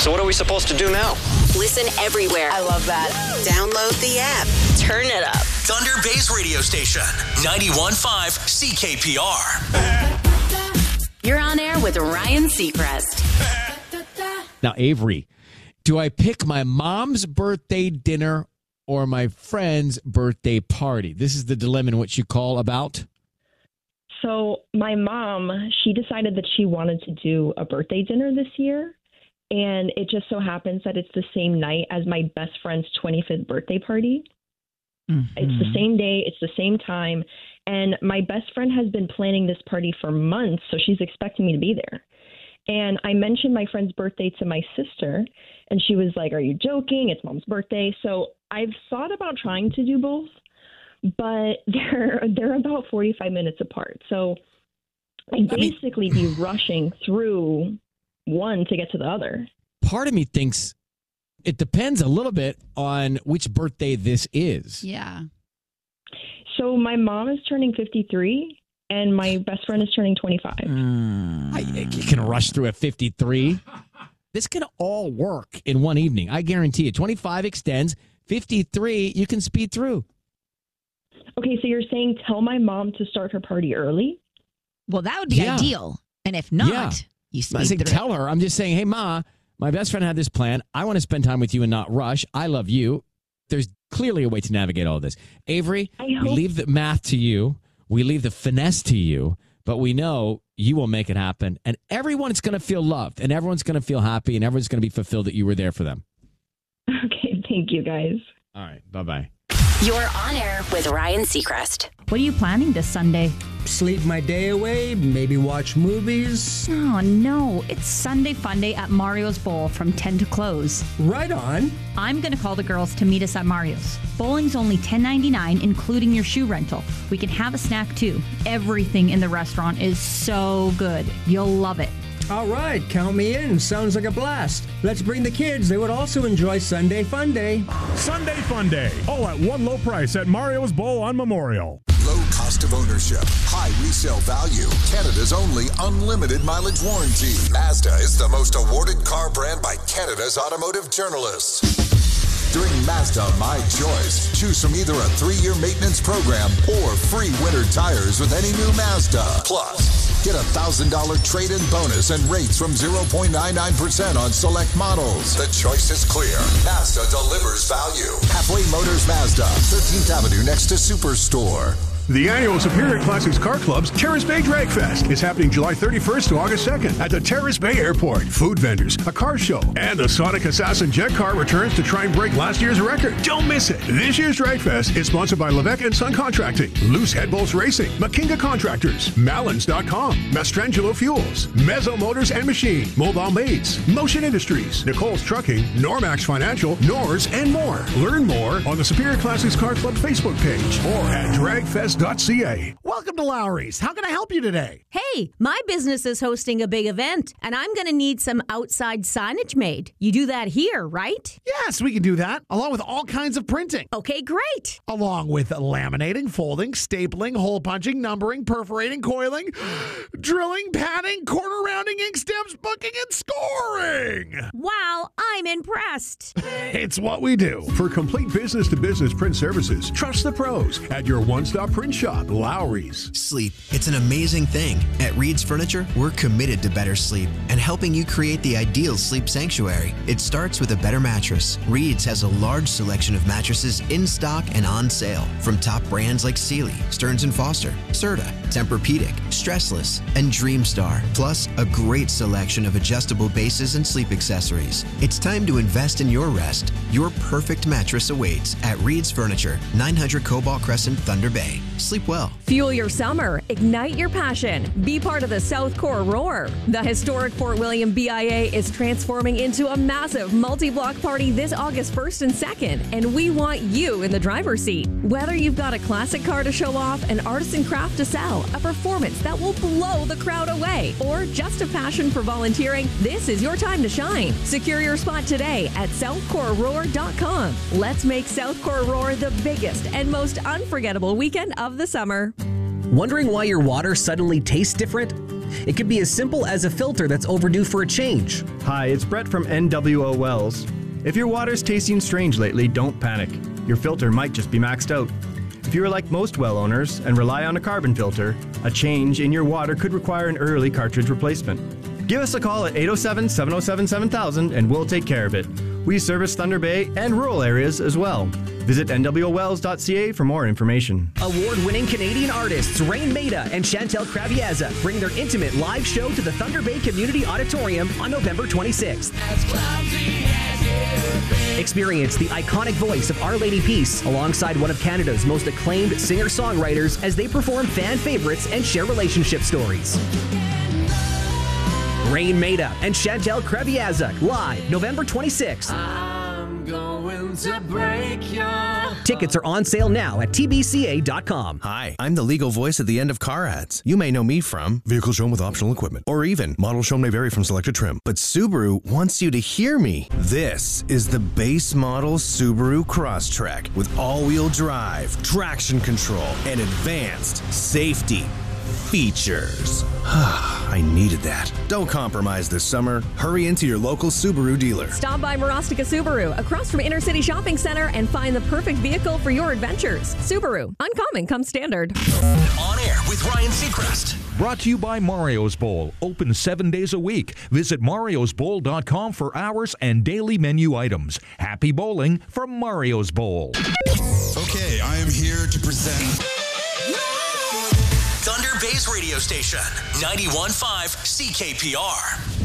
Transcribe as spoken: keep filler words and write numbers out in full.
So what are we supposed to do now? Listen everywhere. I love that. Download the app. Turn it up. Thunder Bay's radio station, ninety-one point five C K P R. You're on air with Ryan Seacrest. Now, Avery, do I pick my mom's birthday dinner or my friend's birthday party? This is the dilemma in which you call about. So my mom, she decided that she wanted to do a birthday dinner this year. And it just so happens that it's the same night as my best friend's twenty-fifth birthday party. Mm-hmm. It's the same day. It's the same time. And my best friend has been planning this party for months, so she's expecting me to be there. And I mentioned my friend's birthday to my sister, and she was like, "Are you joking? It's mom's birthday." So I've thought about trying to do both, but they're they're about forty-five minutes apart. So I'd basically be rushing through one to get to the other. Part of me thinks it depends a little bit on which birthday this is. Yeah. So my mom is turning fifty-three, and my best friend is turning twenty-five. Mm. I, you can rush through at fifty-three. This can all work in one evening. I guarantee you. twenty-five extends. fifty-three, you can speed through. Okay, so you're saying tell my mom to start her party early? Well, that would be Yeah. ideal. And if not, Yeah. you speed I say, through. tell her. I'm just saying, hey, Ma, my best friend had this plan. I want to spend time with you and not rush. I love you. There's clearly a way to navigate all this. Avery, I we hope- leave the math to you. We leave the finesse to you. But we know you will make it happen. And everyone's going to feel loved. And everyone's going to feel happy. And everyone's going to be fulfilled that you were there for them. Okay, thank you, guys. All right. Bye-bye. You're on air with Ryan Seacrest. What are you planning this Sunday? Sleep my day away, maybe watch movies. Oh, no. It's Sunday Fun Day at Mario's Bowl from ten to close. Right on. I'm going to call the girls to meet us at Mario's. Bowling's only ten ninety-nine, including your shoe rental. We can have a snack, too. Everything in the restaurant is so good. You'll love it. All right, count me in. Sounds like a blast. Let's bring the kids. They would also enjoy Sunday Fun Day. Sunday Fun Day. All at one low price at Mario's Bowl on Memorial. Low cost of ownership, high resale value, Canada's only unlimited mileage warranty. Mazda is the most awarded car brand by Canada's automotive journalists. During Mazda My Choice, choose from either a three-year maintenance program or free winter tires with any new Mazda. Plus, get a one thousand dollars trade-in bonus and rates from zero point nine nine percent on select models. The choice is clear. Mazda delivers value. Halfway Motors Mazda, thirteenth Avenue next to Superstore. The annual Superior Classics Car Club's Terrace Bay Drag Fest is happening July thirty-first to August second at the Terrace Bay Airport. Food vendors, a car show, and the Sonic Assassin Jet Car returns to try and break last year's record. Don't miss it. This year's Drag Fest is sponsored by Levesque and Son Contracting, Loose Head Bolts Racing, Makinga Contractors, Malins dot com, Mastrangelo Fuels, Mezzo Motors and Machine, Mobile Maids, Motion Industries, Nicole's Trucking, Normax Financial, Nor's, and more. Learn more on the Superior Classics Car Club Facebook page or at dragfest dot c a. Welcome to Lowry's. How can I help you today? Hey, my business is hosting a big event, and I'm going to need some outside signage made. You do that here, right? Yes, we can do that, along with all kinds of printing. Okay, great. Along with laminating, folding, stapling, hole punching, numbering, perforating, coiling, drilling, padding, corner rounding, ink stamps, booking, and scoring. Wow, I'm impressed. It's what we do. For complete business-to-business print services, trust the pros at your one-stop print shop, Lowry's. Sleep. It's an amazing thing. At Reed's Furniture, we're committed to better sleep and helping you create the ideal sleep sanctuary. It starts with a better mattress. Reed's has a large selection of mattresses in stock and on sale from top brands like Sealy, Stearns and Foster, Serta, Tempur-Pedic, Stressless, and Dreamstar, plus a great selection of adjustable bases and sleep accessories. It's time to invest in your rest. Your perfect mattress awaits at Reed's Furniture, nine hundred Cobalt Crescent, Thunder Bay. Sleep well. Fuel your summer. Ignite your passion. Be part of the South Core Roar. The historic Fort William B I A is transforming into a massive multi-block party this August first and second, and we want you in the driver's seat. Whether you've got a classic car to show off, an artisan craft to sell, a performance that will blow the crowd away, or just a passion for volunteering, this is your time to shine. Secure your spot today at south core roar dot com. Let's make South Core Roar the biggest and most unforgettable weekend of the summer. Wondering why your water suddenly tastes different? It could be as simple as a filter that's overdue for a change. Hi, it's Brett from N W O Wells. If your water's tasting strange lately, don't panic. Your filter might just be maxed out. If you are like most well owners and rely on a carbon filter, a change in your water could require an early cartridge replacement. Give us a call at eight oh seven, seven oh seven, seven thousand and we'll take care of it. We service Thunder Bay and rural areas as well. Visit N W O wells dot C A for more information. Award-winning Canadian artists Rain Maida and Chantel Kraviazza bring their intimate live show to the Thunder Bay Community Auditorium on November twenty-sixth. Experience the iconic voice of Our Lady Peace alongside one of Canada's most acclaimed singer-songwriters as they perform fan favorites and share relationship stories. Rain Maida and Chantel Kraviazza live November twenty-sixth. I'm going to break your... Tickets are on sale now at T B C A dot com. Hi, I'm the legal voice at the end of car ads. You may know me from vehicles shown with optional equipment, or even models shown may vary from selected trim. But Subaru wants you to hear me. This is the base model Subaru Crosstrek with all-wheel drive, traction control, and advanced safety features. I needed that. Don't compromise this summer. Hurry into your local Subaru dealer. Stop by Marostica Subaru, across from Inner City Shopping Center, and find the perfect vehicle for your adventures. Subaru, uncommon comes standard. On air with Ryan Seacrest. Brought to you by Mario's Bowl. Open seven days a week. Visit marios bowl dot com for hours and daily menu items. Happy bowling from Mario's Bowl. Okay, I am here to present Thunder Bay's radio station, ninety-one point five C K P R.